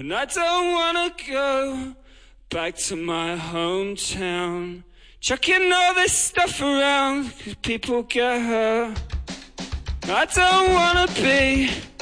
And I don't wanna go back to my hometown, chucking all this stuff around 'cause people get hurt. I don't wanna be